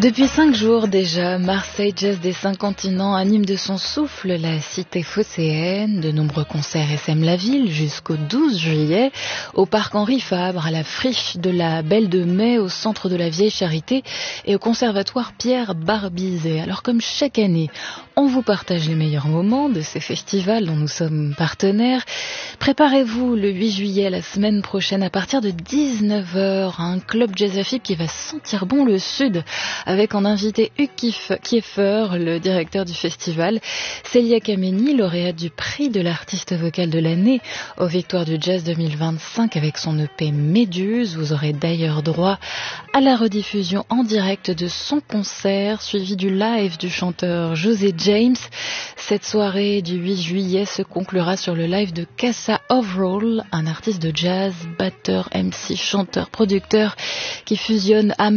Depuis 5 jours déjà, Marseille Jazz des 5 continents anime de son souffle la cité phocéenne. De nombreux concerts essaiment la ville jusqu'au 12 juillet, au parc Henri Fabre, à la friche de la Belle de Mai, au centre de la Vieille Charité et au conservatoire Pierre Barbizet. Alors comme chaque année, on vous partage les meilleurs moments de ces festivals dont nous sommes partenaires. Préparez-vous le 8 juillet, la semaine prochaine, à partir de 19h, un club jazz à FIP qui va sentir bon le Sud, avec en invité Hugues Kieffer, le directeur du festival, Célia Kameni, lauréate du prix de l'artiste vocal de l'année aux Victoires du Jazz 2025 avec son EP Méduse. Vous aurez d'ailleurs droit à la rediffusion en direct de son concert, suivi du live du chanteur José James. Cette soirée du 8 juillet se conclura sur le live de Casa Overall, un artiste de jazz, batteur, MC, chanteur, producteur qui fusionne